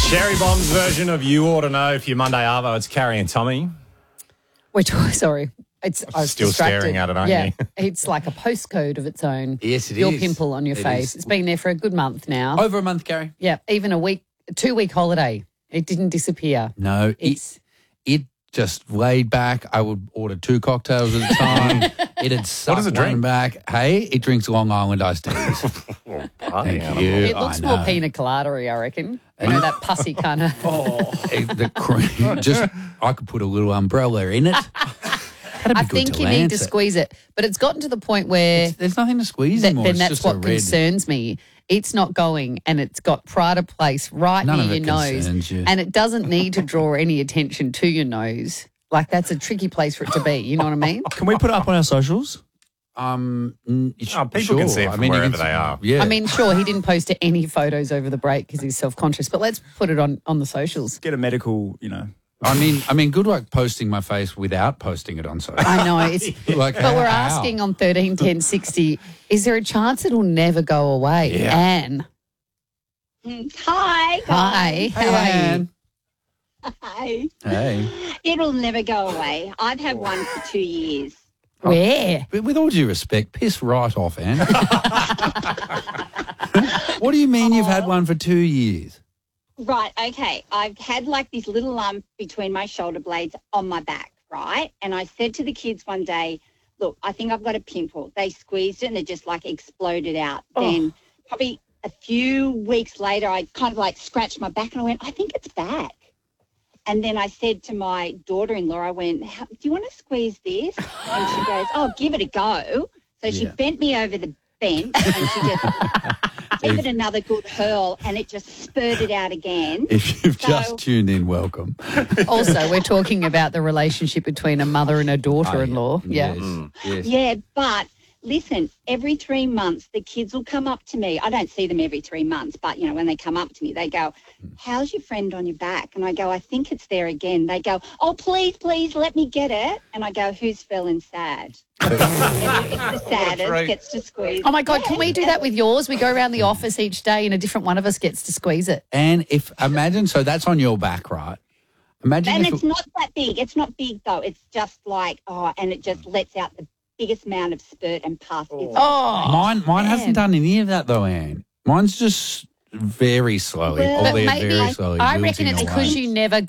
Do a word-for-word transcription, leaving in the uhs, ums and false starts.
Cherry Bomb's version of You Ought to Know for your Monday Arvo. It's Carrie and Tommy. Which, sorry, it's I was Still distracted. staring at it, aren't yeah, you? It's like a postcode of its own. Yes, it your is. pimple on your It face. is. It's been there for a good month now. Over a month, Gary? Yeah, even a week, a two-week holiday. It didn't disappear. No, It's it, it just laid back. I would order two cocktails at a time. it had sucked does it one drink? back. Hey, it drinks Long Island iced teas. Party Thank animal. you. it looks I more know. pina colada-y, I reckon. You know, that pussy kind of. Eh, the cream, just I could put a little umbrella in it. That'd be I good think to you need lance to it. squeeze it. But it's gotten to the point where There's nothing to squeeze that, anymore. then It's that's just a what red. concerns me. It's not going and it's got Prada Place right None near of your it nose. concerns you. And it doesn't need to draw any attention to your nose. Like that's a tricky place for it to be. You know what I mean? Can we put it up on our socials? Um, mm, sh- Oh, people sure. can see it I from mean, you wherever can- they are. Yeah, I mean, sure, he didn't post any photos over the break because he's self-conscious, but let's put it on, on the socials. Get a medical, you know. I mean, I mean, good luck posting my face without posting it on social. I know. It's, Like, but we're how? asking on thirteen ten sixty, is there a chance it'll never go away? Yeah. Anne. Hi. Hi. How are you? Anne. Hi. Hey, It'll never go away. I've had one for two years. Where? but with all due respect, piss right off, Anne. What do you mean you've had one for two years? Right, okay. I've had like this little lump between my shoulder blades on my back, right? And I said to the kids one day, look, I think I've got a pimple. They squeezed it and it just like exploded out. Then probably a few weeks later, I kind of like scratched my back and I went, I think it's back. And then I said to my daughter-in-law, I went, "How- do you want to squeeze this? And she goes, oh, give it a go. So she Yeah. bent me over the bench and she just gave it another good hurl and it just spurted out again. If you've So- just tuned in, welcome. Also, we're talking about the relationship between a mother and a daughter-in-law. Yeah. Yes, yes. Yeah, but listen, every three months the kids will come up to me. I don't see them every three months, but, you know, when they come up to me, they go, how's your friend on your back? And I go, I think it's there again. They go, oh, please, please, let me get it. And I go, who's feeling sad? And it's the saddest gets to squeeze. Oh, my God, can we do that with yours? We go around the office each day and a different one of us gets to squeeze it. And if, imagine, so that's on your back, right? Imagine And if it's it- not that big. It's not big, though. It's just like, oh, and it just lets out the biggest amount of spurt and puff. It's Oh, Mine, mine man. hasn't done any of that though, Anne. Mine's just very slowly, Well, But albeit maybe very slowly. I reckon wilting it's away. because you never